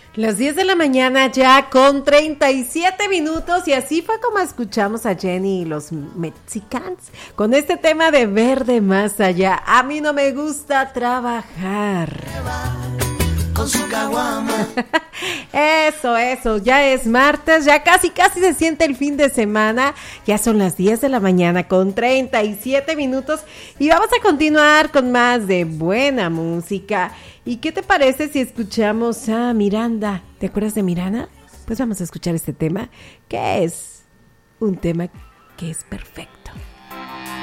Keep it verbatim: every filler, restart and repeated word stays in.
Las diez de la mañana ya con treinta y siete minutos y así fue como escuchamos a Jenny y los Mexicans con este tema de Verde Más Allá. A mí no me gusta trabajar. Con su caguama. Eso, eso, ya es martes, ya casi, casi se siente el fin de semana. Ya son las diez de la mañana con treinta y siete minutos y vamos a continuar con más de buena música. ¿Y qué te parece si escuchamos a Miranda? ¿Te acuerdas de Miranda? Pues vamos a escuchar este tema, que es un tema que es perfecto.